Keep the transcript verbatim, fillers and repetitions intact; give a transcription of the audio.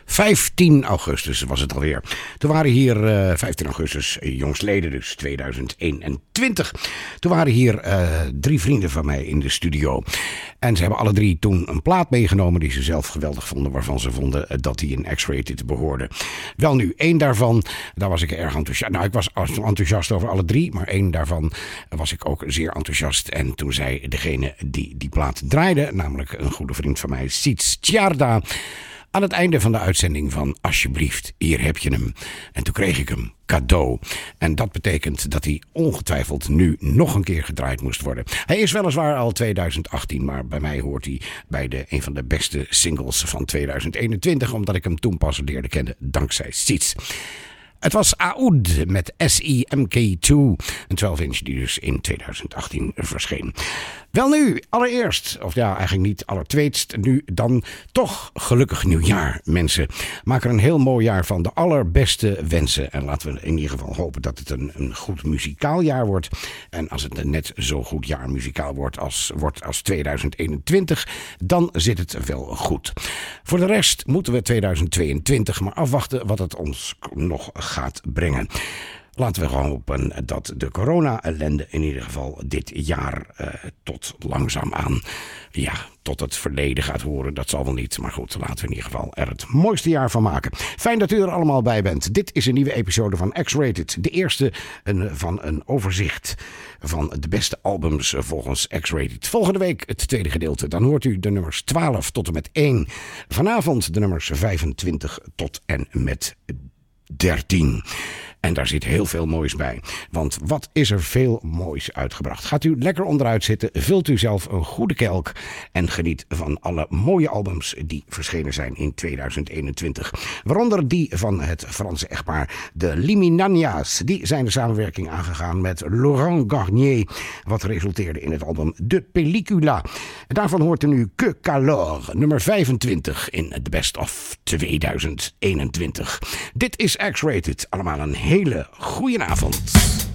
vijftien augustus was het alweer. Toen waren hier uh, vijftien augustus, jongsleden dus tweeduizend eenentwintig. Toen waren hier uh, drie vrienden van mij in de studio. En ze hebben alle drie toen een plaat meegenomen die ze zelf geweldig vonden. Waarvan ze vonden uh, dat die in X-Rated behoorde. Wel nu, één daarvan, daar was ik erg enthousiast. Nou, ik was enthousiast over alle drie. Maar één daarvan was ik ook zeer enthousiast. En toen zei degene die die plaat draaide, namelijk een goede vriend van mij, Siets Tjarda, aan het einde van de uitzending van alsjeblieft, hier heb je hem. En toen kreeg ik hem cadeau. En dat betekent dat hij ongetwijfeld nu nog een keer gedraaid moest worden. Hij is weliswaar al tweeduizend achttien, maar bij mij hoort hij bij de, een van de beste singles van tweeduizend eenentwintig, omdat ik hem toen pas leerde kennen, dankzij Siets. Het was Aoud met S I M K twee, een twaalf inch die dus in tweeduizend achttien verscheen. Wel nu, allereerst, of ja, eigenlijk niet allertweetst, nu dan toch gelukkig nieuwjaar, mensen. Maak er een heel mooi jaar van, de allerbeste wensen. En laten we in ieder geval hopen dat het een, een goed muzikaal jaar wordt. En als het een net zo goed jaar muzikaal wordt als, wordt als tweeduizend eenentwintig, dan zit het wel goed. Voor de rest moeten we tweeduizend tweeëntwintig maar afwachten wat het ons nog gaat brengen. Laten we gewoon hopen dat de corona-ellende in ieder geval dit jaar uh, tot langzaamaan, ja, tot het verleden gaat horen. Dat zal wel niet, maar goed, laten we in ieder geval er het mooiste jaar van maken. Fijn dat u er allemaal bij bent. Dit is een nieuwe episode van X-Rated. De eerste een, van een overzicht van de beste albums volgens X-Rated. Volgende week het tweede gedeelte. Dan hoort u de nummers twaalf tot en met één. Vanavond de nummers vijfentwintig tot en met dertien. En daar zit heel veel moois bij. Want wat is er veel moois uitgebracht. Gaat u lekker onderuit zitten, vult u zelf een goede kelk en geniet van alle mooie albums die verschenen zijn in tweeduizend eenentwintig. Waaronder die van het Franse echtpaar de Liminania's. Die zijn de samenwerking aangegaan met Laurent Garnier, wat resulteerde in het album De Pellicula. En daarvan hoort u nu Que Calor, nummer vijfentwintig in The Best of tweeduizend eenentwintig. Dit is X-Rated. Allemaal een hele goeie avond.